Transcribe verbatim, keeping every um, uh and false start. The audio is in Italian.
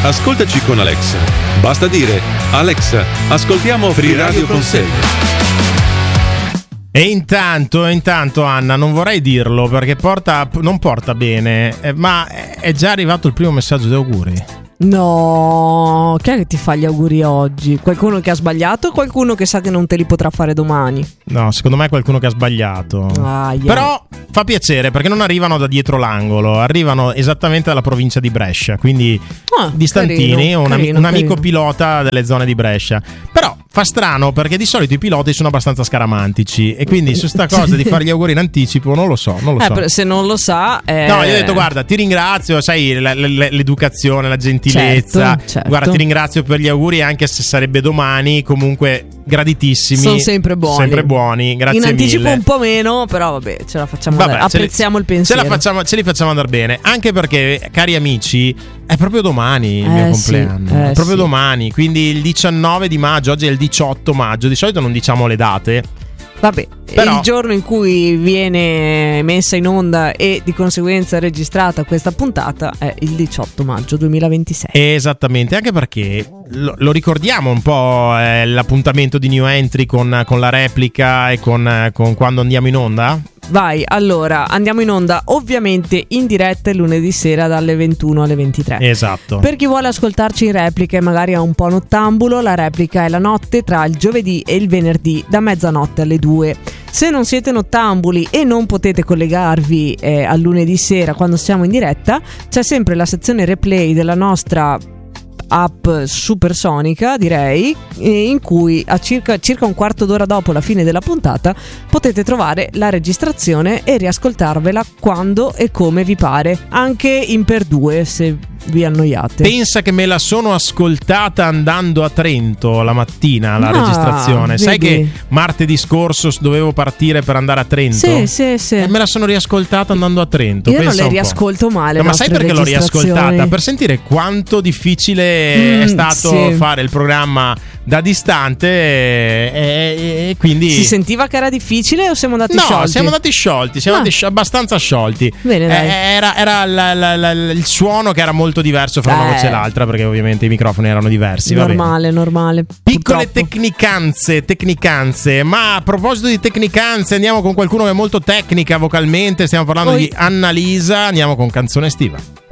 Ascoltaci con Alexa. Basta dire: Alexa, ascoltiamo Free Radio Consegna. E intanto, intanto Anna, non vorrei dirlo perché porta, non porta bene, eh, ma è già arrivato il primo messaggio di auguri. No, chi è che ti fa gli auguri oggi? Qualcuno che ha sbagliato o qualcuno che sa che non te li potrà fare domani? No, secondo me è qualcuno che ha sbagliato. Ah, yeah. Però fa piacere perché non arrivano da dietro l'angolo, arrivano esattamente dalla provincia di Brescia, quindi ah, distantini, carino, un, carino, un amico carino. pilota delle zone di Brescia. Però fa strano perché di solito i piloti sono abbastanza scaramantici e quindi su sta cosa di fare gli auguri in anticipo non lo so, non lo Eh, so. per- se non lo sa, eh... No, io ho detto guarda, ti ringrazio, sai, l- l- l'educazione, la gentilezza. Certo, certo. Guarda, ti ringrazio per gli auguri anche se sarebbe domani, comunque graditissimi. Sono sempre buoni. Sempre buoni, grazie in mille. anticipo un po' meno, però vabbè, ce la facciamo Vabbè, andare. ce li- Apprezziamo il Ce, pensiero. la facciamo, ce li facciamo andare bene. Anche perché, cari amici, è proprio domani il Eh, mio sì, compleanno. eh, è proprio sì. domani. Quindi il diciannove di maggio, oggi è il diciotto maggio. Di solito non diciamo le date. Vabbè, Però- il giorno in cui viene messa in onda e di conseguenza registrata questa puntata è il diciotto maggio duemilaventisei. Esattamente, anche perché lo, lo ricordiamo un po' eh, l'appuntamento di New Entry con, con la replica e con, eh, con quando andiamo in onda? Vai, allora, andiamo in onda ovviamente in diretta il lunedì sera dalle ventuno alle ventitré. Esatto. Per chi vuole ascoltarci in replica e magari è un po' nottambulo, la replica è la notte tra il giovedì e il venerdì da mezzanotte alle due. Se non siete nottambuli e non potete collegarvi eh, al lunedì sera quando siamo in diretta, c'è sempre la sezione replay della nostra app supersonica, direi, in cui a circa, circa un quarto d'ora dopo la fine della puntata potete trovare la registrazione e riascoltarvela quando e come vi pare, anche in per due se vi annoiate. Pensa che me la sono ascoltata andando a Trento la mattina, la Ah, registrazione. Sai vedi? che martedì scorso dovevo partire per andare a Trento? Sì, sì, sì. E me la sono riascoltata andando a Trento. Io non Pensa le un po'. riascolto mai le No, ma sai nostre perché l'ho registrazioni? riascoltata? Per sentire quanto difficile Mm, è stato sì. fare il programma da distante e, e- e quindi Si sentiva che era difficile o siamo andati no, sciolti? siamo andati sciolti, siamo Ah. andati sci- abbastanza sciolti. Bene, dai. Eh, era era la- la- la- il suono che era molto diverso fra una Eh. voce e l'altra, perché ovviamente i microfoni erano diversi. va bene. normale, normale. Piccole Purtroppo. tecnicanze, tecnicanze. Ma a proposito di tecnicanze, andiamo con qualcuno che è molto tecnica vocalmente. Stiamo parlando Oi. di Annalisa. Andiamo con Canzone estiva.